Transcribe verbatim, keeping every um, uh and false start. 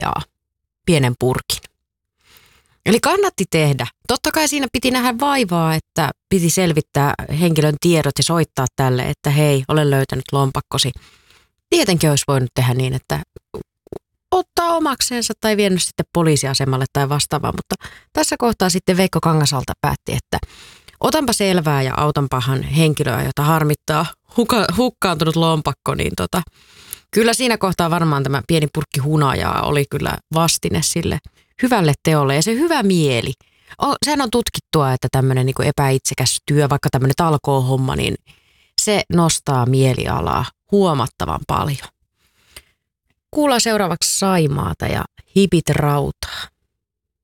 hunajaa, pienen purkin. Eli kannatti tehdä. Totta kai siinä piti nähdä vaivaa, että piti selvittää henkilön tiedot ja soittaa tälle, että hei, olen löytänyt lompakkosi. Tietenkin olisi voinut tehdä niin, että ottaa omakseensa tai vienyt sitten poliisiasemalle tai vastaavaa, mutta tässä kohtaa sitten Veikko Kangasalta päätti, että otanpa selvää ja autanpahan henkilöä, jota harmittaa huka, hukkaantunut lompakko, niin tota, kyllä siinä kohtaa varmaan tämä pieni purkki hunajaa oli kyllä vastine sille hyvälle teolle ja se hyvä mieli. O, sehän on tutkittua, että tämmöinen niin kuin epäitsekäs työ, vaikka tämmöinen talkoohomma, niin se nostaa mielialaa huomattavan paljon. Kuullaan seuraavaksi Saimaata ja Hipit rautaa.